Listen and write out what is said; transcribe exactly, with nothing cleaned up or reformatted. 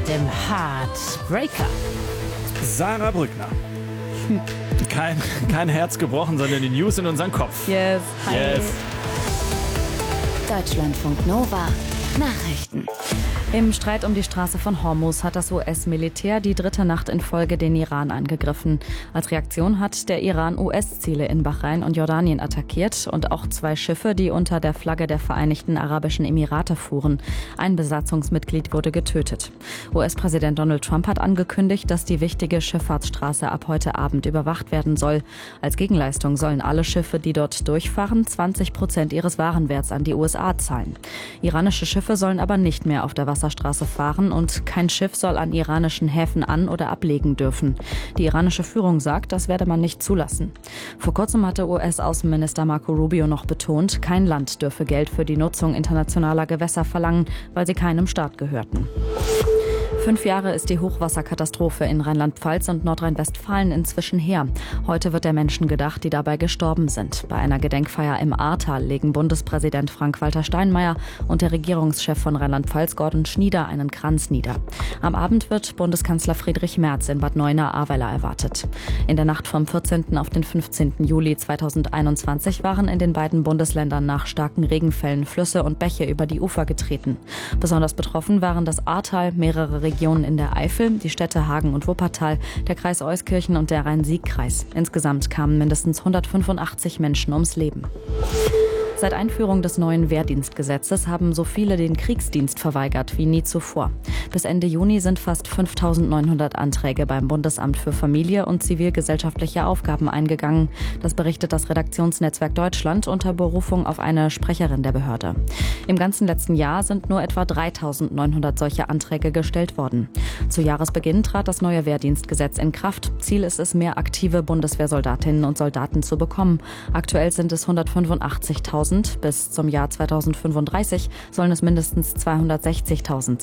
mit dem Heartbreaker. Sarah Brückner. Kein, kein Herz gebrochen, sondern die News in unseren Kopf. Yes. Hi. Yes. Deutschlandfunk Nova. Nachrichten. Im Streit um die Straße von Hormuz hat das U S-Militär die dritte Nacht in Folge den Iran angegriffen. Als Reaktion hat der Iran U S-Ziele in Bahrain und Jordanien attackiert und auch zwei Schiffe, die unter der Flagge der Vereinigten Arabischen Emirate fuhren. Ein Besatzungsmitglied wurde getötet. U S-Präsident Donald Trump hat angekündigt, dass die wichtige Schifffahrtsstraße ab heute Abend überwacht werden soll. Als Gegenleistung sollen alle Schiffe, die dort durchfahren, zwanzig Prozent ihres Warenwerts an die U S A zahlen. Iranische Schiffe sollen aber nicht mehr auf der Wasserstraße fahren und kein Schiff soll an iranischen Häfen an- oder ablegen dürfen. Die iranische Führung sagt, das werde man nicht zulassen. Vor kurzem hatte U S-Außenminister Marco Rubio noch betont, kein Land dürfe Geld für die Nutzung internationaler Gewässer verlangen, weil sie keinem Staat gehörten. Fünf Jahre ist die Hochwasserkatastrophe in Rheinland-Pfalz und Nordrhein-Westfalen inzwischen her. Heute wird der Menschen gedacht, die dabei gestorben sind. Bei einer Gedenkfeier im Ahrtal legen Bundespräsident Frank-Walter Steinmeier und der Regierungschef von Rheinland-Pfalz Gordon Schnieder einen Kranz nieder. Am Abend wird Bundeskanzler Friedrich Merz in Bad Neuenahr-Ahrweiler erwartet. In der Nacht vom vierzehnten auf den fünfzehnten Juli zweitausendeinundzwanzig waren in den beiden Bundesländern nach starken Regenfällen Flüsse und Bäche über die Ufer getreten. Besonders betroffen waren das Ahrtal, mehrere Regionen in der Eifel, die Städte Hagen und Wuppertal, der Kreis Euskirchen und der Rhein-Sieg-Kreis. Insgesamt kamen mindestens hundertfünfundachtzig Menschen ums Leben. Seit Einführung des neuen Wehrdienstgesetzes haben so viele den Kriegsdienst verweigert wie nie zuvor. Bis Ende Juni sind fast fünftausendneunhundert Anträge beim Bundesamt für Familie und zivilgesellschaftliche Aufgaben eingegangen. Das berichtet das Redaktionsnetzwerk Deutschland unter Berufung auf eine Sprecherin der Behörde. Im ganzen letzten Jahr sind nur etwa dreitausendneunhundert solche Anträge gestellt worden. Zu Jahresbeginn trat das neue Wehrdienstgesetz in Kraft. Ziel ist es, mehr aktive Bundeswehrsoldatinnen und Soldaten zu bekommen. Aktuell sind es hundertfünfundachtzigtausend. Bis zum Jahr zweitausendfünfunddreißig sollen es mindestens zweihundertsechzigtausend